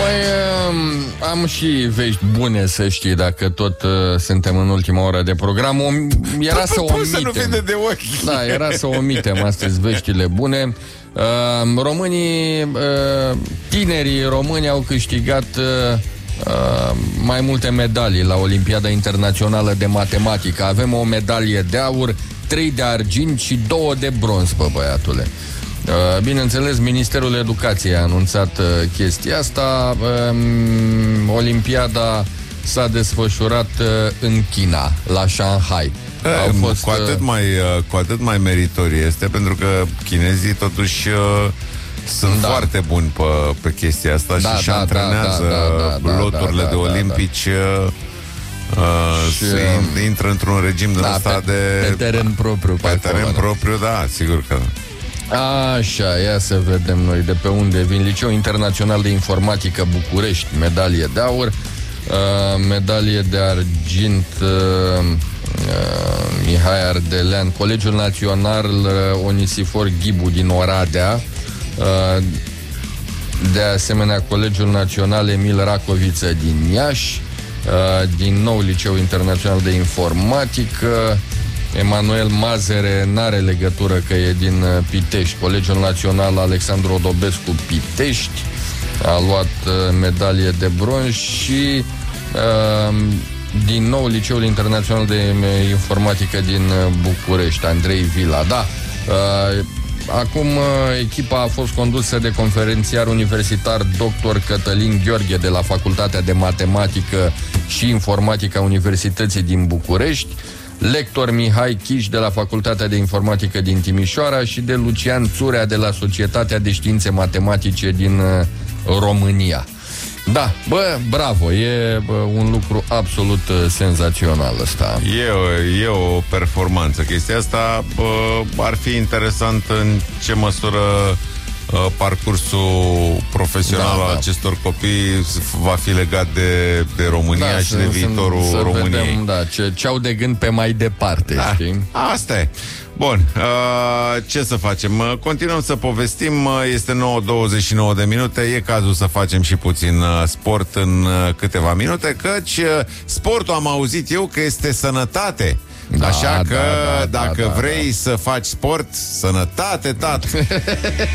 Păi, am și vești bune, să știi, dacă tot suntem în ultima oră de program. Era să omitem. Să nu vede de ochi. Da, era să omitem astăzi veștile bune. Românii, tinerii români au câștigat mai multe medalii la Olimpiada Internațională de Matematică. Avem o medalie de aur, 3 de argint și 2 de bronz, pe băiatule. Bineînțeles, Ministerul Educației a anunțat chestia asta. Olimpiada s-a desfășurat în China, la Shanghai. Cu atât mai meritorie este, pentru că chinezii totuși sunt foarte buni pe chestia asta și antrenează loturile de olimpici. Intră într-un regim de ăsta pe teren propriu. Pe teren propriu, da, sigur că. Așa, ia să vedem noi de pe unde vin. Liceul Internațional de Informatică București, medalie de aur, medalie de argint, Mihai Ardelean, Colegiul Național Onisifor Ghibu din Oradea, de asemenea Colegiul Național Emil Racoviță din Iași, din nou Liceul Internațional de Informatică, Emanuel Mazăre n-are legătură că e din Pitești, Colegiul Național Alexandru Odobescu Pitești a luat medalie de bronz și din nou Liceul Internațional de Informatică din București, Andrei Vila. Da, acum echipa a fost condusă de conferențiar universitar dr. Cătălin Gheorghe de la Facultatea de Matematică și Informatică a Universității din București, lector Mihai Chiș de la Facultatea de Informatică din Timișoara și de Lucian Țurea de la Societatea de Științe Matematice din România. Da, bravo, e un lucru absolut senzațional ăsta. E o performanță. Chestia asta ar fi interesant în ce măsură parcursul profesional al acestor copii va fi legat de România și de viitorul României. Vedem, ce au de gând pe mai departe, știi? Asta e. Bun, ce să facem? Continuăm să povestim, este 9:29 de minute, e cazul să facem și puțin sport în câteva minute, căci sportul am auzit eu că este sănătate. Așa că dacă vrei să faci sport, sănătate, tată.